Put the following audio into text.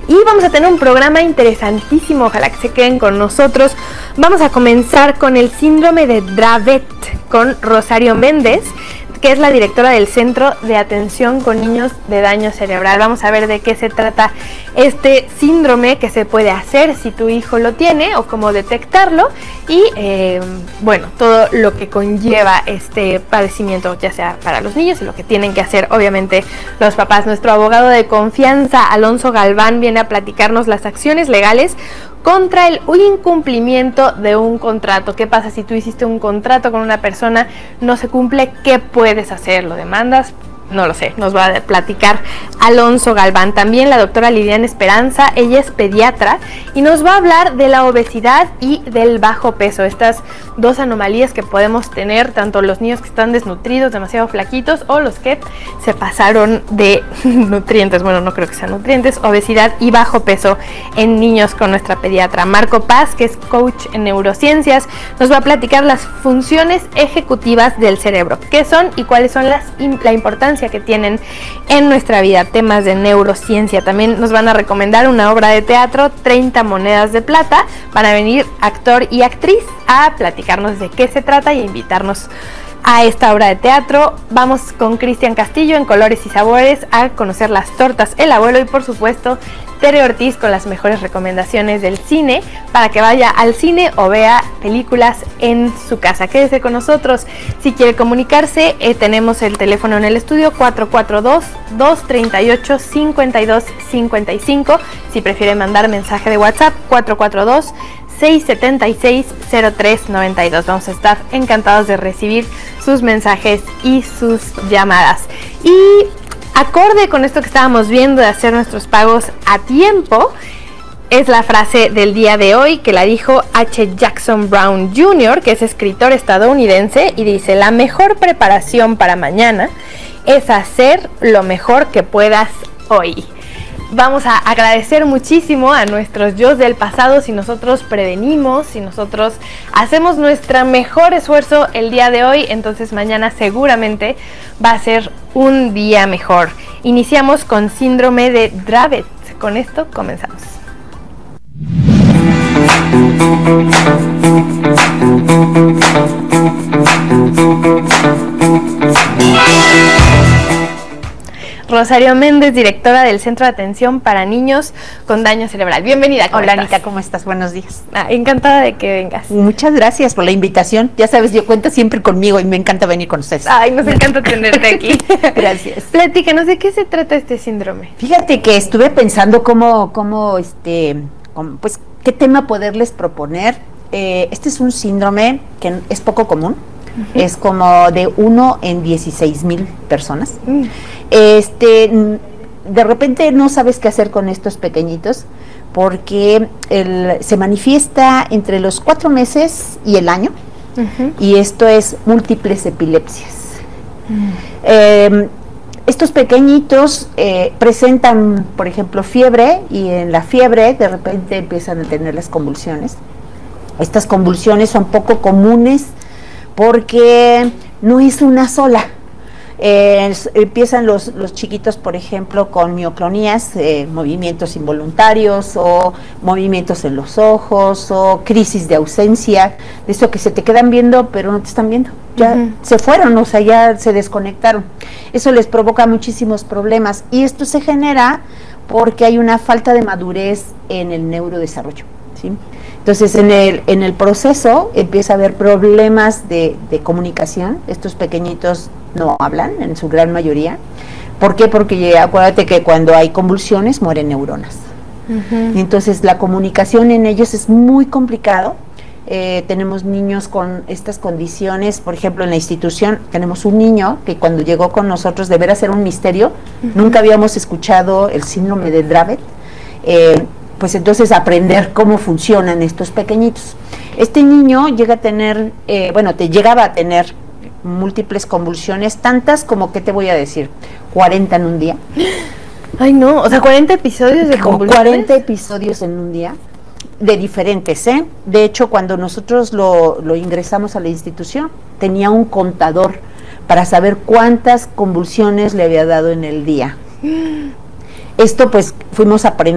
y vamos a tener un programa interesantísimo, ojalá que se queden con nosotros. Vamos a comenzar con el síndrome de Dravet con Rosario Méndez, que es la directora del Centro de Atención con Niños de Daño Cerebral. Vamos a ver de qué se trata este síndrome, qué se puede hacer si tu hijo lo tiene o cómo detectarlo y bueno, todo lo que conlleva este padecimiento, ya sea para los niños y lo que tienen que hacer obviamente los papás. Nuestro abogado de confianza, Alonso Galván, viene a platicarnos las acciones legales contra el incumplimiento de un contrato. ¿Qué pasa si tú hiciste un contrato con una persona, no se cumple? ¿Qué puedes hacer? ¿Lo demandas? No lo sé, nos va a platicar Alonso Galván. También la doctora Liliana Esperanza, ella es pediatra y nos va a hablar de la obesidad y del bajo peso, estas dos anomalías que podemos tener, tanto los niños que están desnutridos, demasiado flaquitos, o los que se pasaron de nutrientes, bueno, no creo que sean nutrientes, obesidad y bajo peso en niños con nuestra pediatra. Marco Paz, que es coach en neurociencias, nos va a platicar las funciones ejecutivas del cerebro, qué son y cuáles son la importancia que tienen en nuestra vida, temas de neurociencia. También nos van a recomendar una obra de teatro, 30 monedas de plata. Van a venir actor y actriz a platicarnos de qué se trata y a invitarnos a esta obra de teatro. Vamos con Cristian Castillo en Colores y Sabores a conocer las tortas El Abuelo y por supuesto Tere Ortiz con las mejores recomendaciones del cine para que vaya al cine o vea películas en su casa. Quédese con nosotros. Si quiere comunicarse, tenemos el teléfono en el estudio 442-238-5255. Si prefiere mandar mensaje de WhatsApp, 442-676-0392. Vamos a estar encantados de recibir sus mensajes y sus llamadas. Y acorde con esto que estábamos viendo de hacer nuestros pagos a tiempo, es la frase del día de hoy que la dijo H. Jackson Brown Jr., que es escritor estadounidense, y dice: la mejor preparación para mañana es hacer lo mejor que puedas hoy. Vamos a agradecer muchísimo a nuestros yo del pasado si nosotros prevenimos, si nosotros hacemos nuestro mejor esfuerzo el día de hoy, entonces mañana seguramente va a ser un día mejor. Iniciamos con síndrome de Dravet. Con esto comenzamos. Rosario Méndez, directora del Centro de Atención para Niños con Daño Cerebral. Bienvenida. Hola, Anita, ¿cómo estás? Buenos días. Encantada de que vengas. Muchas gracias por la invitación. Ya sabes, yo cuento siempre conmigo y me encanta venir con ustedes. Ay, nos encanta tenerte aquí. Gracias. Platícanos, ¿de qué se trata este síndrome? Fíjate que estuve pensando pues, qué tema poderles proponer. Este es un síndrome que es poco común. Es como de 1 en 16,000 personas. De repente no sabes qué hacer con estos pequeñitos porque se manifiesta entre los 4 meses y el año, y esto es múltiples epilepsias. Estos pequeñitos presentan, por ejemplo, fiebre, y en la fiebre de repente empiezan a tener las convulsiones. Estas convulsiones son poco comunes porque no es una sola. Empiezan los chiquitos, por ejemplo, con mioclonías, movimientos involuntarios o movimientos en los ojos o crisis de ausencia, de eso que se te quedan viendo pero no te están viendo, ya se fueron, o sea, ya se desconectaron. Eso les provoca muchísimos problemas y esto se genera porque hay una falta de madurez en el neurodesarrollo, ¿sí? Entonces en el proceso empieza a haber problemas de comunicación. Estos pequeñitos no hablan en su gran mayoría. ¿Por qué? Porque acuérdate que cuando hay convulsiones mueren neuronas. Entonces la comunicación en ellos es muy complicado. Tenemos niños con estas condiciones. Por ejemplo, en la institución tenemos un niño que cuando llegó con nosotros, de veras era un misterio, nunca habíamos escuchado el síndrome de Dravet. Pues entonces aprender cómo funcionan estos pequeñitos. Este niño llega a tener, llegaba a tener múltiples convulsiones, tantas como, ¿qué te voy a decir? 40 en un día. Ay, no, o sea, 40 episodios de convulsiones. 40 episodios en un día, de diferentes, ¿eh? De hecho, cuando nosotros lo ingresamos a la institución, tenía un contador para saber cuántas convulsiones le había dado en el día. Esto, pues, fuimos aprendiendo